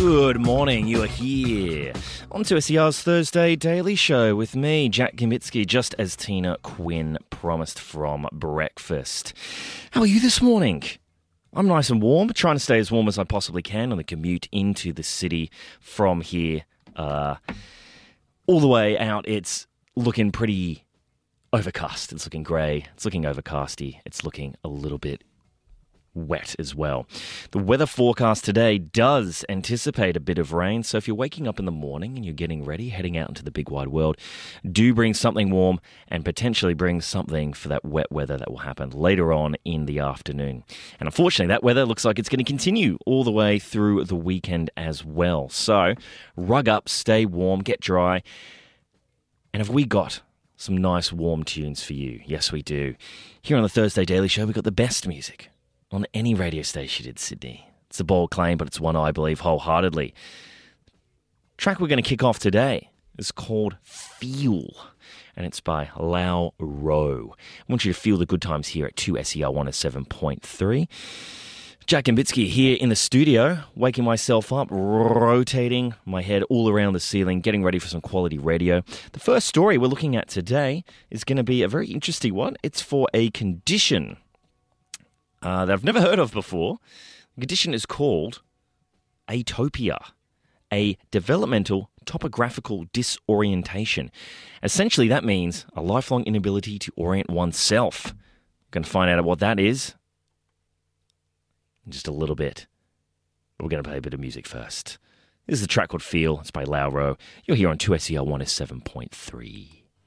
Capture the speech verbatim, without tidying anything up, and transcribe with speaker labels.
Speaker 1: Good morning, you are here on two S E R's Thursday Daily Show with me, Jack Gambitsky, just as Tina Quinn promised from breakfast. How are you this morning? I'm nice and warm, trying to stay as warm as I possibly can on the commute into the city from here. Uh, all the way out, it's looking pretty overcast. It's looking grey. It's looking overcasty. It's looking a little bit wet as well. The weather forecast today does anticipate a bit of rain, so if you're waking up in the morning and you're getting ready, heading out into the big wide world, do bring something warm and potentially bring something for that wet weather that will happen later on in the afternoon. And unfortunately, that weather looks like it's going to continue all the way through the weekend as well. So rug up, stay warm, get dry. And have we got some nice warm tunes for you? Yes, we do. Here on the Thursday Daily Show, we've got the best music on any radio station in Sydney. It's a bold claim, but it's one I believe wholeheartedly. The track we're going to kick off today is called Feel, and it's by Lau Rowe. I want you to feel the good times here at two S E R one oh seven point three. Jack Gambitsky here in the studio, waking myself up, rotating my head all around the ceiling, getting ready for some quality radio. The first story we're looking at today is going to be a very interesting one. It's for a condition Uh, that I've never heard of before. The condition is called atopia, a developmental topographical disorientation. Essentially, that means a lifelong inability to orient oneself. I'm going to find out what that is in just a little bit. But we're going to play a bit of music first. This is a track called Feel. It's by Lau Rowe. You're here on two S E R one oh seven point three.